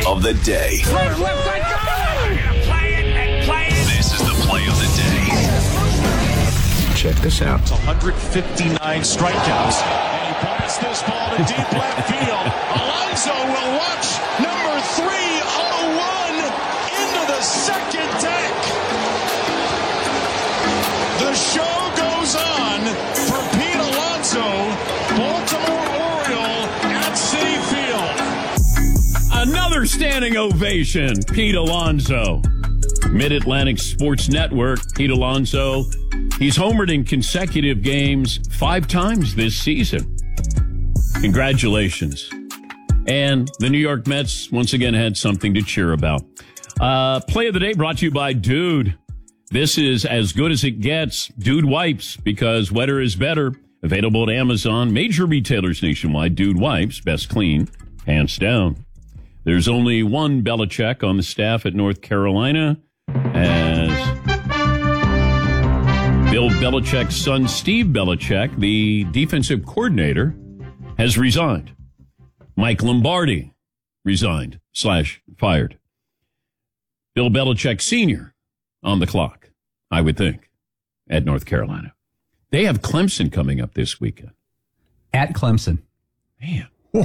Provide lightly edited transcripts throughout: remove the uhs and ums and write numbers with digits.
of the day. This is the play of the day. Check this out. It's 159 strikeouts. And he points this ball to deep left field. Alonso will watch number 301 into the second deck. The show goes on for Pete Alonso, Baltimore Oriole at Citi Field. Another standing ovation, Pete Alonso. Mid-Atlantic Sports Network, Pete Alonso. He's homered in consecutive games 5 times this season. Congratulations. And the New York Mets once again had something to cheer about. Play of the day brought to you by Dude. This is as good as it gets. Dude wipes, because wetter is better. Available at Amazon, major retailers nationwide. Dude wipes, best clean, hands down. There's only one Belichick on the staff at North Carolina, as Bill Belichick's son, Steve Belichick, the defensive coordinator, has resigned. Mike Lombardi resigned / fired. Bill Belichick Sr. on the clock, I would think, at North Carolina. They have Clemson coming up this weekend. At Clemson. Man.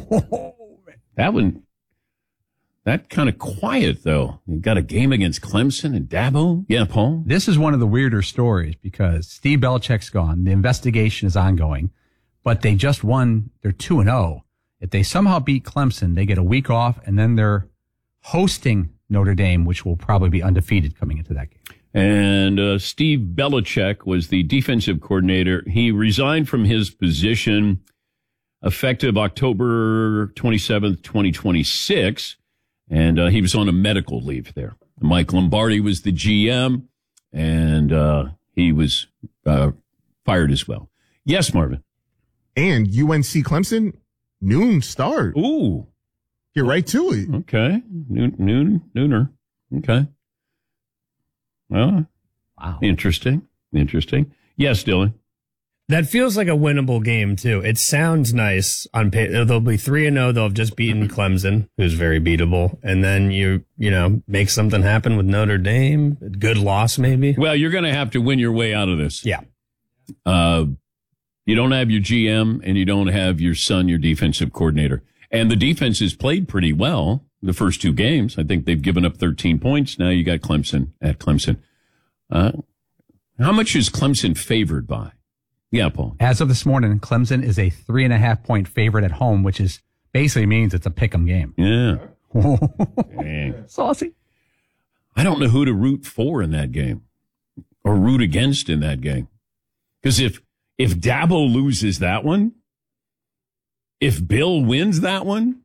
That kind of quiet, though. You got a game against Clemson and Dabo? Yeah, Paul? This is one of the weirder stories because Steve Belichick's gone. The investigation is ongoing, but they just won. They're 2-0. If they somehow beat Clemson, they get a week off, and then they're hosting Notre Dame, which will probably be undefeated coming into that game. And Steve Belichick was the defensive coordinator. He resigned from his position effective October 27th, 2026. And he was on a medical leave there. Mike Lombardi was the GM, and he was fired as well. Yes, Marvin. And UNC Clemson, noon start. Ooh. Get right to it. Okay. Nooner. Okay. Well, wow. Interesting. Yes, Dylan. That feels like a winnable game, too. It sounds nice on paper. They'll be 3-0. They'll have just beaten Clemson, who's very beatable. And then you make something happen with Notre Dame. Good loss, maybe. Well, you're going to have to win your way out of this. Yeah. You don't have your GM and you don't have your son, your defensive coordinator. And the defense has played pretty well the first 2 games. I think they've given up 13 points. Now you got Clemson at Clemson. How much is Clemson favored by? Yeah, Paul. As of this morning, Clemson is a 3.5-point favorite at home, which is basically means it's a pick'em game. Yeah. Dang. Saucy. I don't know who to root for in that game or root against in that game. Because if Dabo loses that one, if Bill wins that one,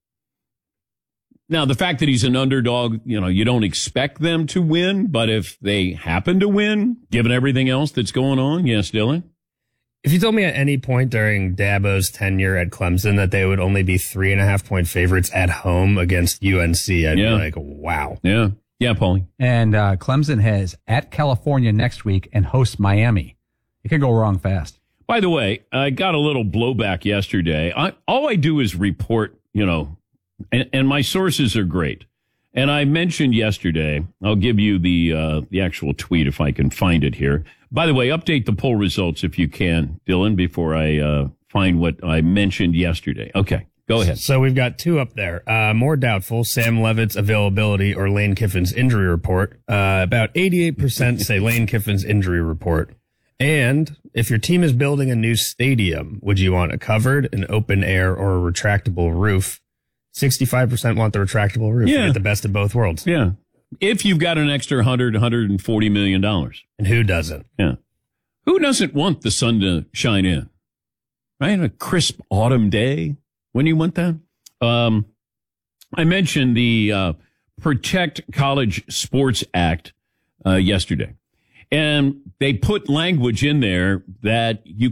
now the fact that he's an underdog, you don't expect them to win, but if they happen to win, given everything else that's going on, yes, Dylan? If you told me at any point during Dabo's tenure at Clemson that they would only be 3.5-point favorites at home against UNC, I'd be like, wow. Yeah. Yeah, Paulie. And Clemson has at California next week and hosts Miami. It could go wrong fast. By the way, I got a little blowback yesterday. All I do is report, and my sources are great. And I mentioned yesterday, I'll give you the actual tweet if I can find it here. By the way, update the poll results if you can, Dylan, before I find what I mentioned yesterday. Okay, go ahead. So we've got 2 up there. More doubtful, Sam Levitt's availability or Lane Kiffin's injury report. About 88% say Lane Kiffin's injury report. And if your team is building a new stadium, would you want a covered, an open air, or a retractable roof? 65% want the retractable roof. Yeah. You get the best of both worlds. Yeah. If you've got an extra $140 million. And who doesn't? Yeah. Who doesn't want the sun to shine in? Right? A crisp autumn day. When you want that? I mentioned the Protect College Sports Act yesterday. And they put language in there that you